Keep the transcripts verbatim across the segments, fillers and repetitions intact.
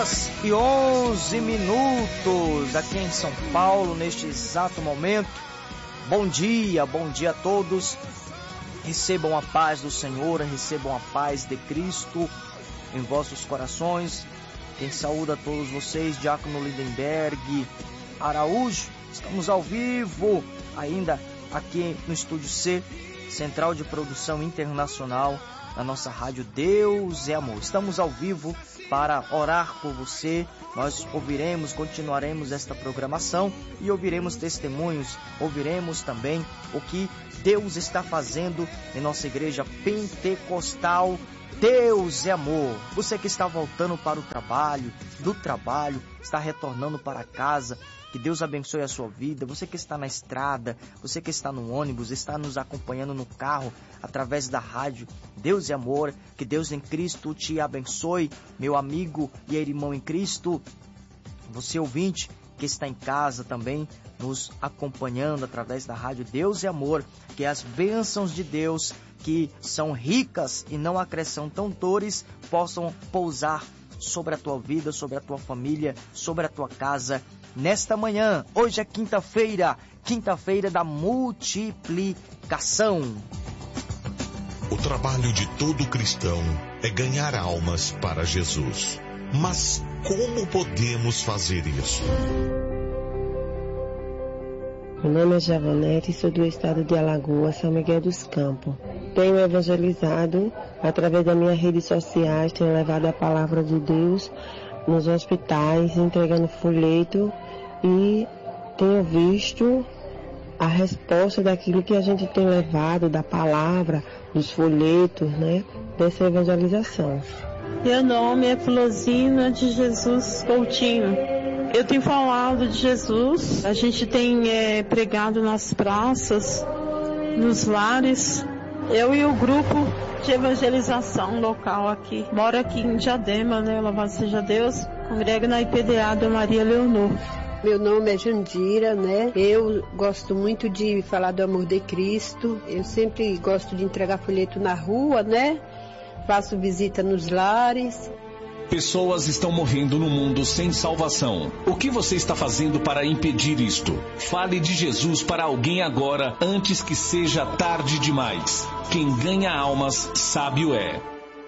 horas e onze minutos aqui em São Paulo, neste exato momento. Bom dia, bom dia a todos. Recebam a paz do Senhor, recebam a paz de Cristo em vossos corações. Quem saúda a todos vocês, Diácono Lindenberg Araújo. Estamos ao vivo ainda aqui no Estúdio C, Central de Produção Internacional, na nossa rádio Deus é Amor. Estamos ao vivo para orar por você. Nós ouviremos, continuaremos esta programação e ouviremos testemunhos, ouviremos também o que Deus está fazendo em nossa igreja pentecostal Deus é Amor. Você que está voltando para o trabalho, do trabalho, está retornando para casa, que Deus abençoe a sua vida. Você que está na estrada, você que está no ônibus, está nos acompanhando no carro, através da rádio Deus é Amor, que Deus em Cristo te abençoe, meu amigo e irmão em Cristo. Você ouvinte que está em casa também, nos acompanhando através da rádio Deus é Amor, que as bênçãos de Deus, que são ricas e não acrescentam dores, possam pousar sobre a tua vida, sobre a tua família, sobre a tua casa, nesta manhã. Hoje é quinta-feira, quinta-feira da multiplicação. O trabalho de todo cristão é ganhar almas para Jesus. Mas como podemos fazer isso? Meu nome é Javanete e sou do estado de Alagoas, São Miguel dos Campos. Tenho evangelizado através das minhas redes sociais, tenho levado a palavra de Deus nos hospitais, entregando folheto e tenho visto a resposta daquilo que a gente tem levado, da palavra, dos folhetos, né, dessa evangelização. Meu nome é Flosina de Jesus Coutinho. Eu tenho falado de Jesus, a gente tem é, pregado nas praças, nos lares. Eu e o grupo de evangelização local aqui, moro aqui em Diadema, né? Louvado seja Deus, congrego na I P D A da Maria Leonor. Meu nome é Jandira, né? Eu gosto muito de falar do amor de Cristo. Eu sempre gosto de entregar folheto na rua, né? Faço visita nos lares. Pessoas estão morrendo no mundo sem salvação. O que você está fazendo para impedir isto? Fale de Jesus para alguém agora, antes que seja tarde demais. Quem ganha almas, sábio é.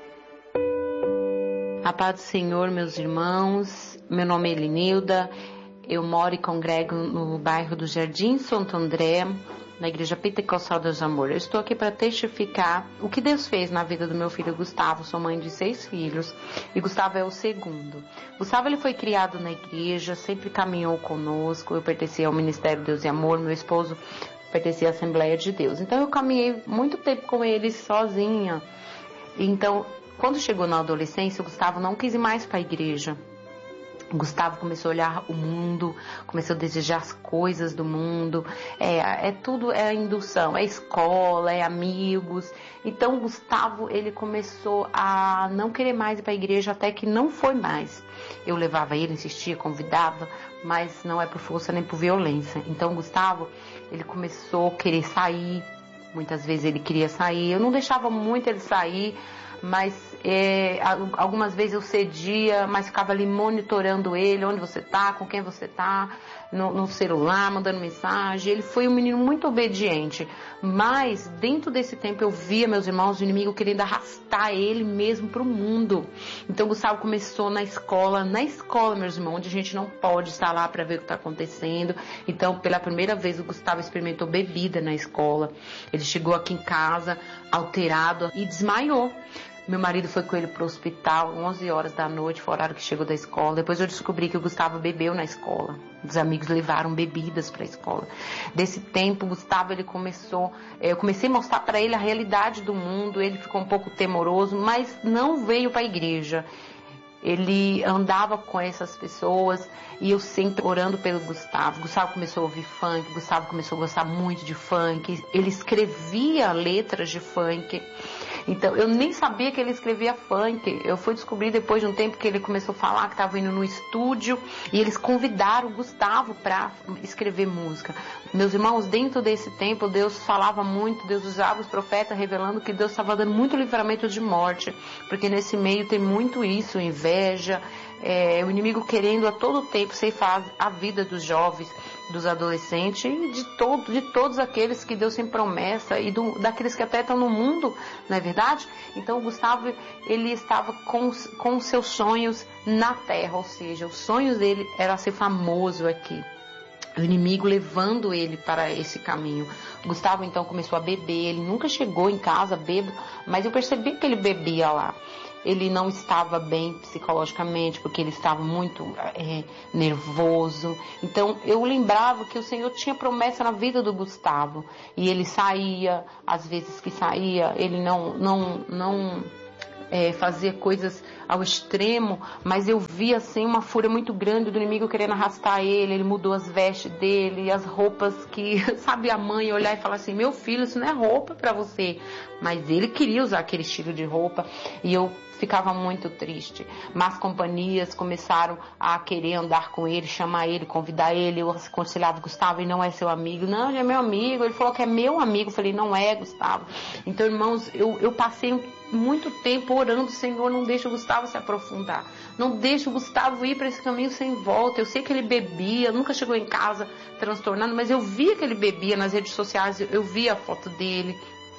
A paz do Senhor, meus irmãos. Meu nome é Elinilda. Eu moro e congrego no bairro do Jardim Santo André, na Igreja Pentecostal Deus Amor. Eu estou aqui para testificar o que Deus fez na vida do meu filho Gustavo. Sou mãe de seis filhos e Gustavo é o segundo. Gustavo ele foi criado na igreja, sempre caminhou conosco. Eu pertencia ao Ministério Deus e Amor, meu esposo pertencia à Assembleia de Deus. Então eu caminhei muito tempo com ele sozinha. Então, quando chegou na adolescência, o Gustavo não quis ir mais para a igreja. Gustavo começou a olhar o mundo, começou a desejar as coisas do mundo, é, é tudo, é a indução, é escola, é amigos. Então Gustavo, ele começou a não querer mais ir para a igreja, até que não foi mais. Eu levava ele, insistia, convidava, mas não é por força nem por violência. Então Gustavo, ele começou a querer sair, muitas vezes ele queria sair, eu não deixava muito ele sair, mas é, algumas vezes eu cedia, mas ficava ali monitorando ele, onde você tá, com quem você tá, no, no celular, mandando mensagem. Ele foi um menino muito obediente, mas dentro desse tempo eu via, meus irmãos, o inimigo querendo arrastar ele mesmo para o mundo. Então Gustavo começou na escola, na escola, meus irmãos, onde a gente não pode estar lá para ver o que está acontecendo. Então, pela primeira vez, o Gustavo experimentou bebida na escola. Ele chegou aqui em casa alterado e desmaiou. Meu marido foi com ele para o hospital, onze horas da noite, foi o horário que chegou da escola. Depois eu descobri que o Gustavo bebeu na escola. Os amigos levaram bebidas para a escola. Desse tempo, o Gustavo, ele começou, eu comecei a mostrar para ele a realidade do mundo. Ele ficou um pouco temoroso, mas não veio para a igreja. Ele andava com essas pessoas e eu sempre orando pelo Gustavo. Gustavo começou a ouvir funk, Gustavo começou a gostar muito de funk. Ele escrevia letras de funk. Então, eu nem sabia que ele escrevia funk. Eu fui descobrir depois de um tempo que ele começou a falar que estava indo no estúdio e eles convidaram o Gustavo para escrever música. Meus irmãos, dentro desse tempo, Deus falava muito, Deus usava os profetas revelando que Deus estava dando muito livramento de morte, porque nesse meio tem muito isso, inveja, é, o inimigo querendo a todo tempo ceifar a vida dos jovens, dos adolescentes e de, todo, de todos aqueles que Deus tem promessa e do, daqueles que até estão no mundo, não é verdade? Então o Gustavo, ele estava com, com os seus sonhos na terra, ou seja, os sonhos dele era ser famoso aqui. O inimigo levando ele para esse caminho. O Gustavo então começou a beber, ele nunca chegou em casa bêbado, mas eu percebi que ele bebia lá. Ele não estava bem psicologicamente, porque ele estava muito é, nervoso. Então, eu lembrava que o Senhor tinha promessa na vida do Gustavo. E ele saía, às vezes que saía, ele não, não, não é, fazia coisas ao extremo, mas eu via assim uma fúria muito grande do inimigo querendo arrastar ele. Ele mudou as vestes dele, as roupas que, sabe, a mãe olhar e falar assim, meu filho, isso não é roupa para você. Mas ele queria usar aquele estilo de roupa e eu ficava muito triste. Más companhias começaram a querer andar com ele, chamar ele, convidar ele. Eu aconselhava, Gustavo, ele não é seu amigo. Não, ele é meu amigo. Ele falou que é meu amigo. Eu falei, não é, Gustavo. Então, irmãos, eu, eu passei muito tempo orando, Senhor, não deixa o Gustavo se aprofundar. Não deixa o Gustavo ir para esse caminho sem volta. Eu sei que ele bebia, nunca chegou em casa transtornado, mas eu via que ele bebia nas redes sociais, eu via a foto dele.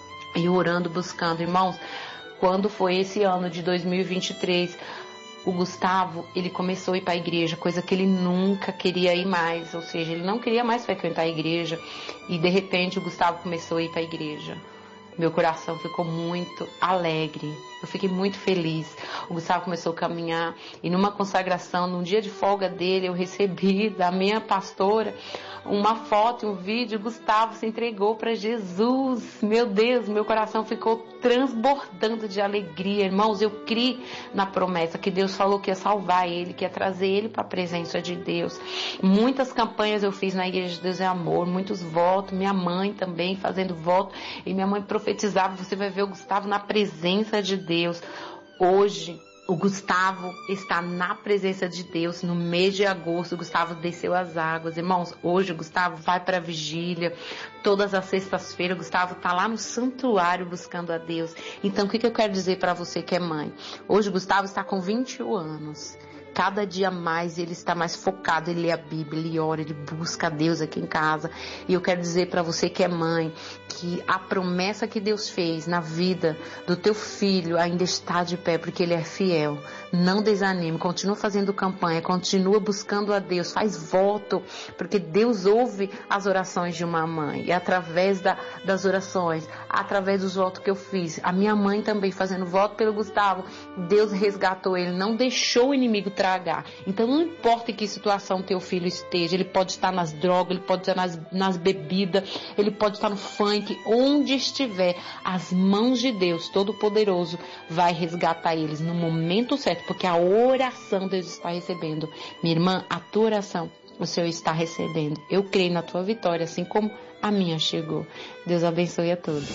E orando, buscando, irmãos. Quando foi esse ano de dois mil e vinte e três, o Gustavo, ele começou a ir para a igreja, coisa que ele nunca queria ir mais, ou seja, ele não queria mais frequentar a igreja, e de repente o Gustavo começou a ir para a igreja. Meu coração ficou muito alegre, eu fiquei muito feliz. O Gustavo começou a caminhar, e numa consagração, num dia de folga dele, eu recebi da minha pastora uma foto, um vídeo. Gustavo se entregou para Jesus. Meu Deus, meu coração ficou transbordando de alegria. Irmãos, eu criei na promessa que Deus falou que ia salvar ele, que ia trazer ele para a presença de Deus. Muitas campanhas eu fiz na Igreja de Deus é Amor, muitos votos, minha mãe também fazendo voto, e minha mãe profetizava, você vai ver o Gustavo na presença de Deus. Hoje, o Gustavo está na presença de Deus. No mês de agosto, o Gustavo desceu as águas. Irmãos, hoje o Gustavo vai para a vigília. Todas as sextas-feiras, o Gustavo está lá no santuário buscando a Deus. Então, o que, que eu quero dizer para você que é mãe? Hoje o Gustavo está com vinte e um anos. Cada dia mais ele está mais focado, ele lê a Bíblia, ele ora, ele busca a Deus aqui em casa. E eu quero dizer para você que é mãe, que a promessa que Deus fez na vida do teu filho ainda está de pé, porque ele é fiel. Não desanime, continua fazendo campanha, continua buscando a Deus, faz voto, porque Deus ouve as orações de uma mãe. E através da, das orações, através dos votos que eu fiz, a minha mãe também fazendo voto pelo Gustavo, Deus resgatou ele, não deixou o inimigo tragar. Então não importa em que situação teu filho esteja, ele pode estar nas drogas, ele pode estar nas, nas bebidas, ele pode estar no funk, onde estiver, as mãos de Deus Todo-Poderoso vai resgatar eles no momento certo, porque a oração Deus está recebendo. Minha irmã, a tua oração o Senhor está recebendo. Eu creio na tua vitória, assim como a minha chegou. Deus abençoe a todos.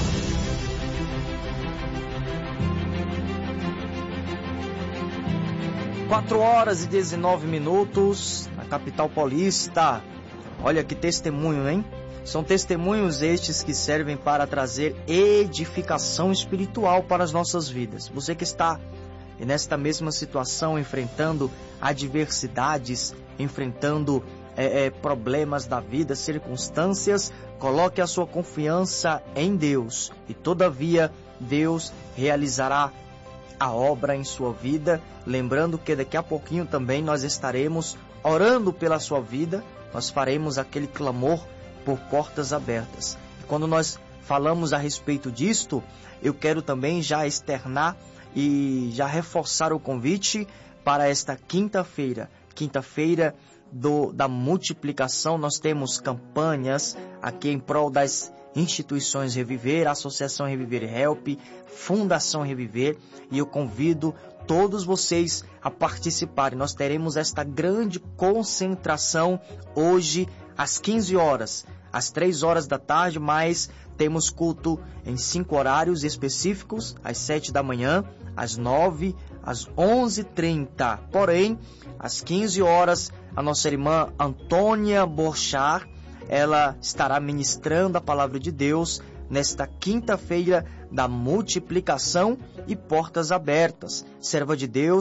quatro horas e dezenove minutos na capital paulista. Olha que testemunho, hein? São testemunhos estes que servem para trazer edificação espiritual para as nossas vidas. Você que está nesta mesma situação, enfrentando adversidades, enfrentando é, é, problemas da vida, circunstâncias, coloque a sua confiança em Deus. E todavia, Deus realizará a obra em sua vida. Lembrando que daqui a pouquinho também nós estaremos orando pela sua vida. Nós faremos aquele clamor por portas abertas. E quando nós falamos a respeito disto, eu quero também já externar e já reforçar o convite para esta quinta-feira. Quinta-feira do, da multiplicação. Nós temos campanhas aqui em prol das instituições Reviver, Associação Reviver Help, Fundação Reviver, e eu convido todos vocês a participarem. Nós teremos esta grande concentração hoje às quinze horas, às três horas da tarde, mas temos culto em cinco horários específicos, às sete da manhã, às nove, às onze e trinta. Porém, às quinze horas, a nossa irmã Antônia Borchar, ela estará ministrando a palavra de Deus nesta quinta-feira da multiplicação e portas abertas. Serva de Deus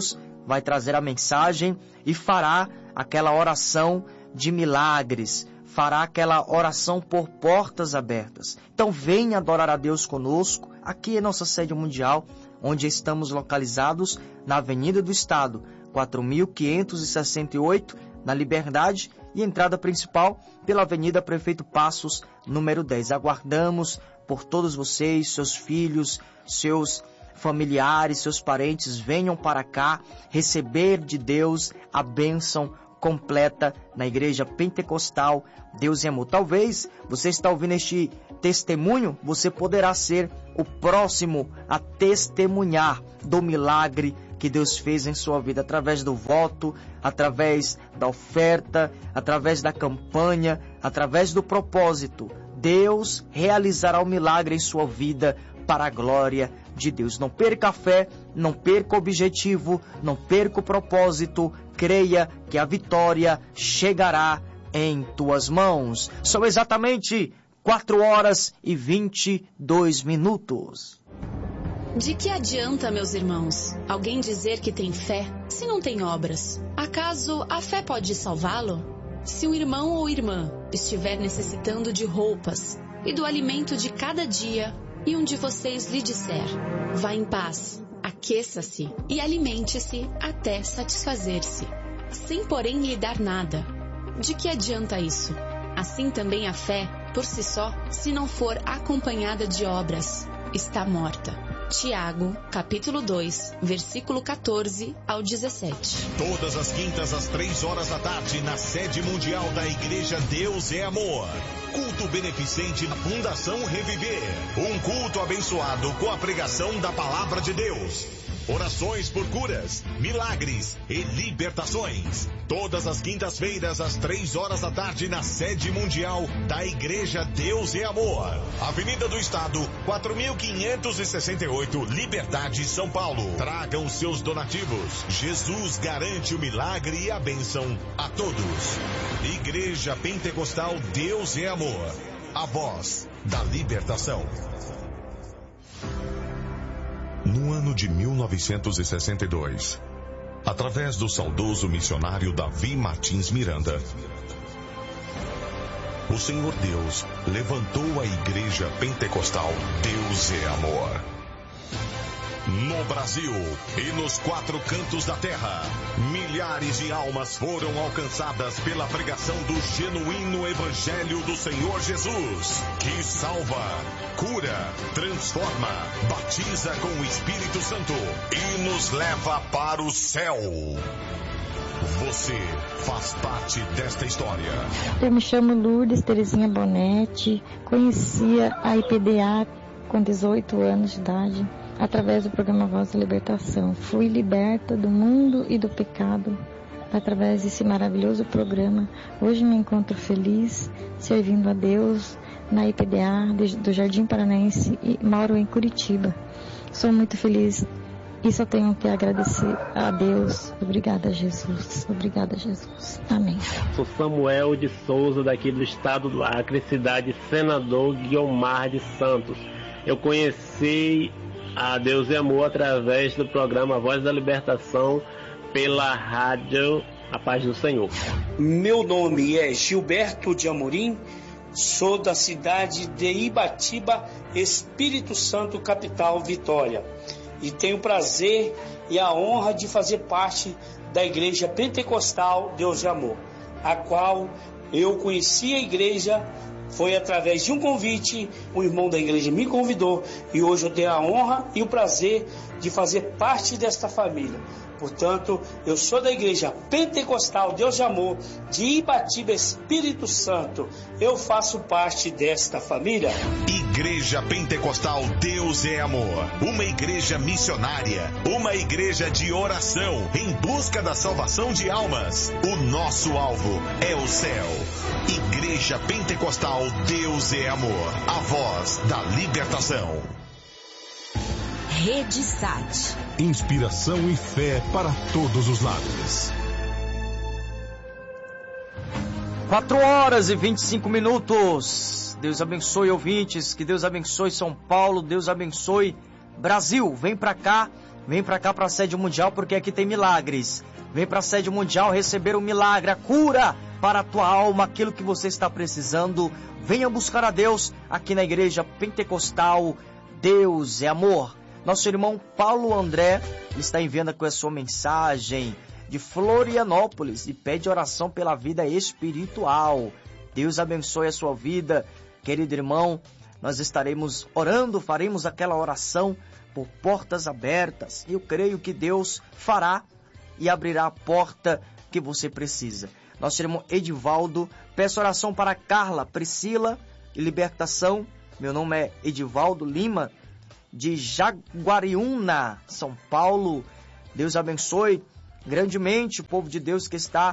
vai trazer a mensagem e fará aquela oração de milagres, fará aquela oração por portas abertas. Então venha adorar a Deus conosco, aqui é nossa sede mundial, onde estamos localizados na Avenida do Estado, quatro mil quinhentos e sessenta e oito, na Liberdade, e entrada principal pela Avenida Prefeito Passos, número dez. Aguardamos por todos vocês, seus filhos, seus familiares, seus parentes, venham para cá receber de Deus a bênção completa na Igreja Pentecostal Deus e Amor. Talvez você está ouvindo este testemunho, você poderá ser o próximo a testemunhar do milagre que Deus fez em sua vida, através do voto, através da oferta, através da campanha, através do propósito. Deus realizará o milagre em sua vida para a glória de Deus. Não perca a fé, não perca o objetivo, não perca o propósito. Creia que a vitória chegará em tuas mãos. São exatamente quatro horas e vinte e dois minutos. De que adianta, meus irmãos, alguém dizer que tem fé se não tem obras? Acaso a fé pode salvá-lo? Se um irmão ou irmã estiver necessitando de roupas e do alimento de cada dia, e um de vocês lhe disser: vá em paz, aqueça-se e alimente-se até satisfazer-se, sem porém lhe dar nada, de que adianta isso? Assim também a fé, por si só, se não for acompanhada de obras, está morta. Tiago, capítulo dois, versículo quatorze ao dezessete. Todas as quintas às três horas da tarde, na sede mundial da Igreja Deus é Amor. Culto beneficente na Fundação Reviver. Um culto abençoado com a pregação da Palavra de Deus. Orações por curas, milagres e libertações. Todas as quintas-feiras, às três horas da tarde, na sede mundial da Igreja Deus é Amor. Avenida do Estado, quatro mil quinhentos e sessenta e oito, Liberdade, São Paulo. Tragam seus donativos. Jesus garante o milagre e a bênção a todos. Igreja Pentecostal Deus é Amor. A voz da libertação. No ano de mil novecentos e sessenta e dois, através do saudoso missionário Davi Martins Miranda, o Senhor Deus levantou a Igreja Pentecostal Deus é Amor. No Brasil e nos quatro cantos da terra, milhares de almas foram alcançadas pela pregação do genuíno Evangelho do Senhor Jesus, que salva, cura, transforma, batiza com o Espírito Santo e nos leva para o céu. Você faz parte desta história. Eu me chamo Lourdes Terezinha Bonetti, conhecia a I P D A com dezoito anos de idade, através do programa Voz da Libertação. Fui liberta do mundo e do pecado através desse maravilhoso programa. Hoje me encontro feliz, servindo a Deus na I P D A do Jardim Paranaense e moro em Curitiba. Sou muito feliz e só tenho que agradecer a Deus. Obrigada, Jesus. Obrigada, Jesus. Amém. Sou Samuel de Souza, daqui do estado do Acre, cidade Senador Guiomar de Santos. Eu conheci a Deus e Amor através do programa Voz da Libertação pela rádio A Paz do Senhor. Meu nome é Gilberto de Amorim, sou da cidade de Ibatiba, Espírito Santo, capital Vitória, e tenho o prazer e a honra de fazer parte da Igreja Pentecostal Deus e Amor, a qual eu conheci a igreja. Foi através de um convite, um irmão da igreja me convidou e hoje eu tenho a honra e o prazer de fazer parte desta família. Portanto, eu sou da Igreja Pentecostal Deus de Amor de Ibatiba, Espírito Santo. Eu faço parte desta família. Igreja Pentecostal Deus é Amor. Uma igreja missionária. Uma igreja de oração em busca da salvação de almas. O nosso alvo é o céu. Igreja Pentecostal Deus é Amor. A voz da libertação. Rede Sat. Inspiração e fé para todos os lados. quatro horas e vinte e cinco minutos. Deus abençoe ouvintes, que Deus abençoe São Paulo, Deus abençoe Brasil. Vem pra cá, Vem para cá para a sede mundial, porque aqui tem milagres. Vem para a sede mundial receber o milagre, a cura para a tua alma, aquilo que você está precisando. Venha buscar a Deus aqui na Igreja Pentecostal. Deus é amor. Nosso irmão Paulo André está enviando com a sua mensagem de Florianópolis e pede oração pela vida espiritual. Deus abençoe a sua vida, querido irmão. Nós estaremos orando, faremos aquela oração por portas abertas. Eu creio que Deus fará e abrirá a porta que você precisa. Nosso irmão Edivaldo, peço oração para Carla, Priscila e libertação. Meu nome é Edivaldo Lima, de Jaguariúna, São Paulo. Deus abençoe grandemente o povo de Deus que está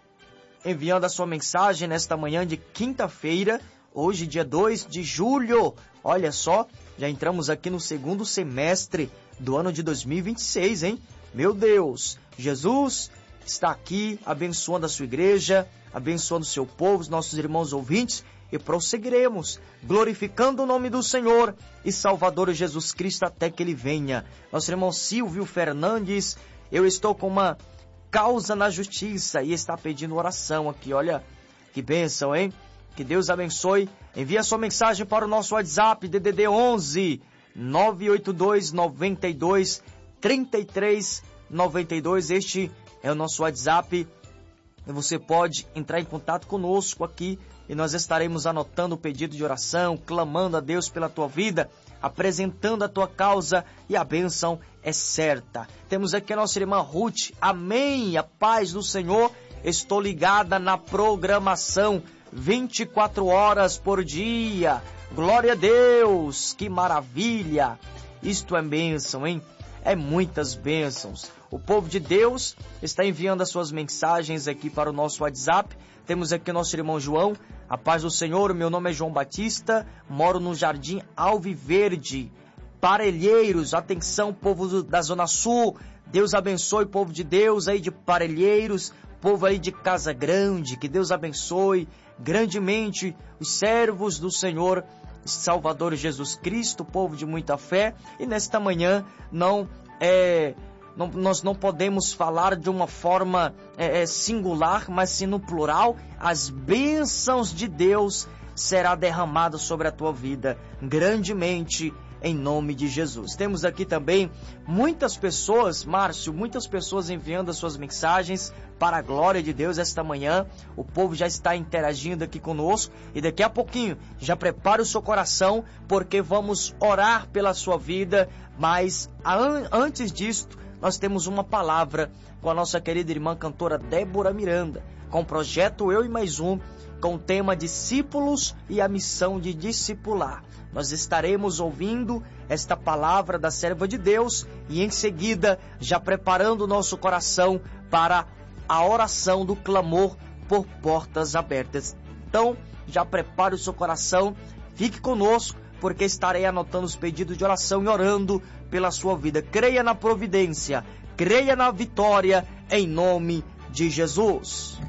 enviando a sua mensagem nesta manhã de quinta-feira, hoje dia dois de julho. Olha só, já entramos aqui no segundo semestre do ano de dois mil e vinte e seis, hein? Meu Deus, Jesus está aqui abençoando a sua igreja, abençoando o seu povo, os nossos irmãos ouvintes, e prosseguiremos glorificando o nome do Senhor e Salvador Jesus Cristo até que Ele venha. Nosso irmão Silvio Fernandes, eu estou com uma causa na justiça e está pedindo oração aqui. Olha que bênção, hein? Que Deus abençoe. Envie a sua mensagem para o nosso WhatsApp, D D D onze, nove oito dois, nove dois, três três nove dois. Este é o nosso WhatsApp. Você pode entrar em contato conosco aqui e nós estaremos anotando o pedido de oração, clamando a Deus pela tua vida, apresentando a tua causa, e a bênção é certa. Temos aqui a nossa irmã Ruth. Amém, a paz do Senhor. Estou ligada na programação vinte e quatro horas por dia. Glória a Deus, que maravilha. Isto é bênção, hein? É muitas bênçãos. O povo de Deus está enviando as suas mensagens aqui para o nosso WhatsApp. Temos aqui o nosso irmão João. A paz do Senhor, meu nome é João Batista, moro no Jardim Alviverde, Parelheiros. Atenção, povo da Zona Sul. Deus abençoe o povo de Deus aí de Parelheiros, povo aí de Casa Grande. Que Deus abençoe grandemente os servos do Senhor Salvador Jesus Cristo, povo de muita fé. E nesta manhã não é... Não, nós não podemos falar de uma forma é, singular, mas sim no plural. As bênçãos de Deus será derramada sobre a tua vida grandemente em nome de Jesus. Temos aqui também muitas pessoas, Márcio, muitas pessoas enviando as suas mensagens para a glória de Deus esta manhã. O povo já está interagindo aqui conosco e daqui a pouquinho já prepare o seu coração, porque vamos orar pela sua vida. Mas an- antes disto, nós temos uma palavra com a nossa querida irmã cantora Débora Miranda, com o projeto Eu e Mais Um, com o tema Discípulos e a missão de discipular. Nós estaremos ouvindo esta palavra da serva de Deus e em seguida já preparando o nosso coração para a oração do clamor por portas abertas. Então já prepare o seu coração, fique conosco, porque estarei anotando os pedidos de oração e orando pela sua vida. Creia na providência, creia na vitória, em nome de Jesus.